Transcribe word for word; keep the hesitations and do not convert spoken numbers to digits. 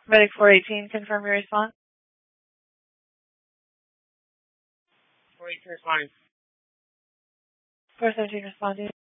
Medic four eighteen, confirm your response. four eighteen responding. four seventeen responding.